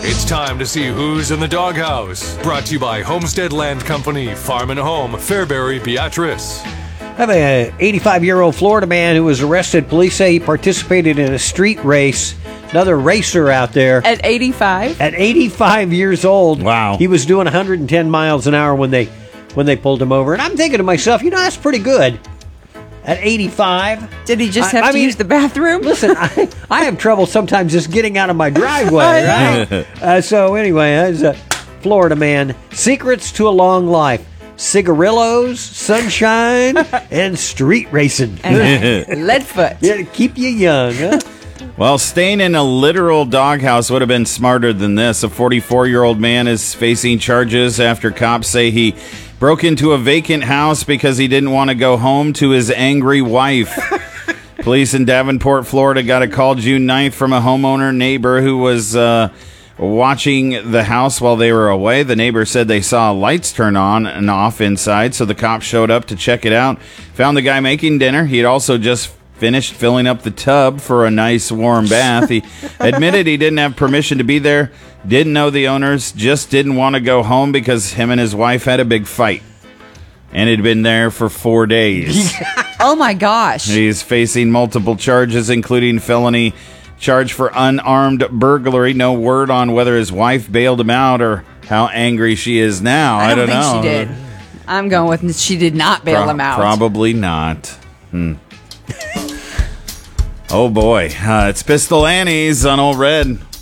It's time to see who's in the doghouse. Brought to you by Homestead Land Company, Farm and Home, Fairbury, Beatrice. I have an 85-year-old Florida man who was arrested. Police say he participated in a street race. Another racer out there. At 85? At 85 years old. Wow. He was doing 110 miles an hour when they pulled him over. And I'm thinking to myself, that's pretty good. At 85. Did he just have to use the bathroom? Listen, I have trouble sometimes just getting out of my driveway, right? So anyway, as a Florida man, secrets to a long life. Cigarillos, sunshine, and street racing. And Leadfoot. Yeah, to keep you young, huh? Well, staying in a literal doghouse would have been smarter than this. A 44-year-old man is facing charges after cops say he broke into a vacant house because he didn't want to go home to his angry wife. Police in Davenport, Florida got a call June 9th from a homeowner neighbor who was watching the house while they were away. The neighbor said they saw lights turn on and off inside, so the cops showed up to check it out. Found the guy making dinner. He had also just finished filling up the tub for a nice warm bath. He admitted he didn't have permission to be there, didn't know the owners, just didn't want to go home because him and his wife had a big fight. And had been there for 4 days. Oh my gosh. He's facing multiple charges, including felony charge for unarmed burglary. No word on whether his wife bailed him out or how angry she is now. I don't know. She did. I'm going with she did not bail him out. Probably not. Oh boy. It's Pistol Annie's on Old Red.